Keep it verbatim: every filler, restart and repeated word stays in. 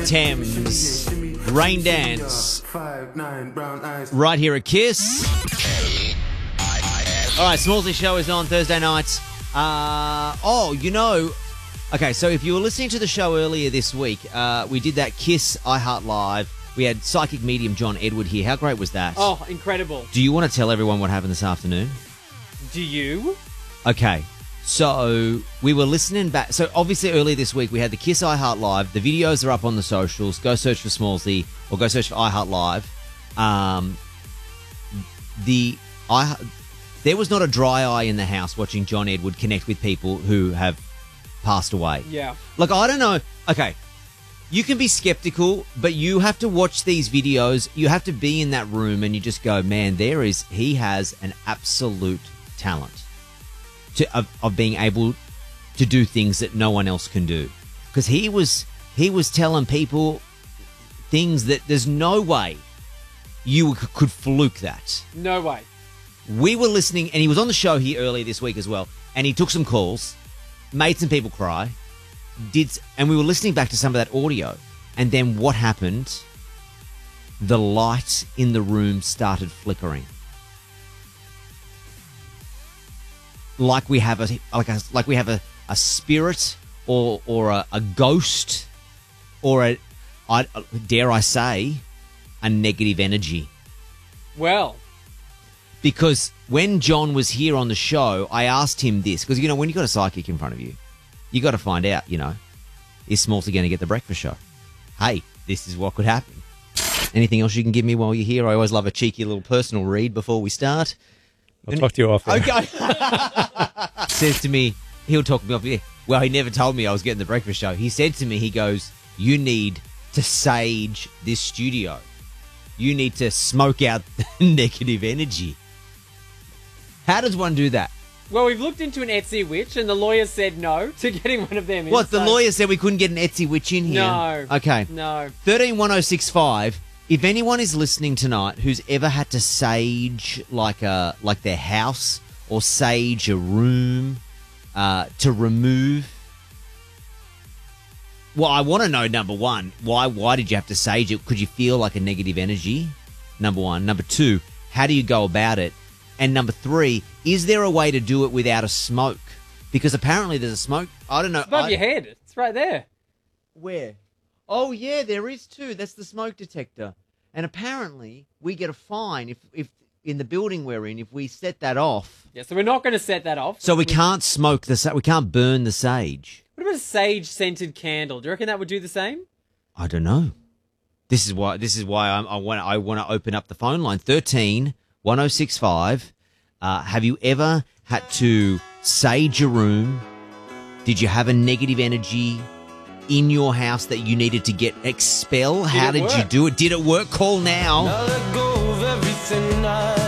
Thames, Rain Dance, right here at Kiss. All right, Smallsy Show is on Thursday nights. Uh, oh, you know, okay, so if you were listening to the show earlier this week, uh, we did that Kiss iHeart Live. We had psychic medium John Edward here. How great was that? Oh, incredible. Do you want to tell everyone what happened this afternoon? Do you? Okay, so we were listening back. So obviously earlier this week we had the Kiss iHeart Live. The videos are up on the socials. Go search for Smallsy or go search for iHeart Live. Um, the I there was not a dry eye in the house watching John Edward connect with people who have passed away. Yeah. Like, I don't know. Okay, you can be skeptical, but you have to watch these videos. You have to be in that room and you just go, man, there is, he has an absolute talent to, of, of being able to do things that no one else can do. Because he was, he was telling people things that there's no way you c- could fluke that. No way. We were listening, and he was on the show here earlier this week as well, and he took some calls, made some people cry, did, and we were listening back to some of that audio, and then what happened? The light in the room started flickering. Like we have a like a like we have a, a spirit or or a, a ghost or a I dare I say a negative energy. Well, because when John was here on the show, I asked him this because you know when you got a psychic in front of you, you got to find out. You know, is Smallsy going to get the breakfast show? Hey, this is what could happen. Anything else you can give me while you're here? I always love a cheeky little personal read before we start. I'll talk to you off. Okay. Says to me, he'll talk me off. Yeah. Well, he never told me I was getting the breakfast show. He said to me, he goes, you need to sage this studio. You need to smoke out the negative energy. How does one do that? Well, we've looked into an Etsy witch, and the lawyer said no to getting one of them in. What, the so... lawyer said we couldn't get an Etsy witch in here? No. Okay. No. thirteen one oh six five. If anyone is listening tonight who's ever had to sage like a like their house or sage a room uh, to remove, well, I want to know, number one, why why did you have to sage it? Could you feel like a negative energy? Number one. Number two, how do you go about it? And number three, is there a way to do it without a smoke? Because apparently there's a smoke. I don't know. It's above I, your head. It's right there. Where? Oh, yeah, there is too. That's the smoke detector. And apparently we get a fine if, if in the building we're in, if we set that off. Yeah, so we're not going to set that off. So we can't smoke the sa- we can't burn the sage. What about a sage-scented candle? Do you reckon that would do the same? I don't know. This is why this is why I'm, I want I want to open up the phone line thirteen one oh six five. Uh, have you ever had to sage a room? Did you have a negative energy in your house that you needed to get expel? Did How it did work? you do it? Did it work? Call now. Now let go of everything I